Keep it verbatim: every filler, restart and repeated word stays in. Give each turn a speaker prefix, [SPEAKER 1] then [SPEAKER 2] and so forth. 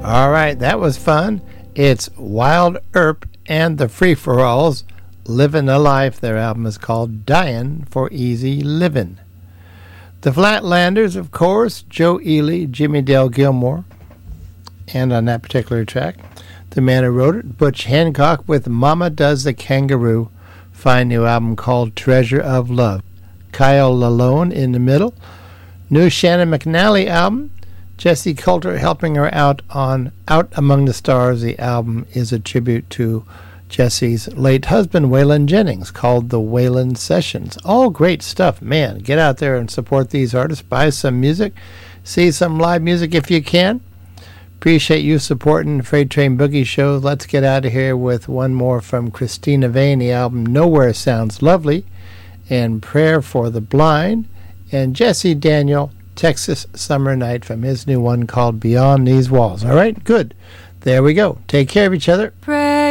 [SPEAKER 1] All right, that was fun. It's Wild Earp and the Free-for-Alls, Livin' a Life. Their album is called Dyin' for Easy Livin'. The Flatlanders, of course, Joe Ely, Jimmy Dale Gilmore, and on that particular track, the man who wrote it, Butch Hancock with Mama Does the Kangaroo, fine new album called Treasure of Love. Kyle Lalone in the middle. New Shannon McNally album, Jessie Coulter helping her out on Out Among the Stars. The album is a tribute to Jessie's late husband, Waylon Jennings, called The Waylon Sessions. All great stuff, man. Get out there and support these artists. Buy some music. See some live music if you can. Appreciate you supporting the Freight Train Boogie Show. Let's get out of here with one more from Christina Vane, the album Nowhere Sounds Lovely, and Prayer for the Blind, and Jesse Daniel, Texas Summer Night, from his new one called Beyond These Walls. All right, good. There we go. Take care of each other.
[SPEAKER 2] Prayer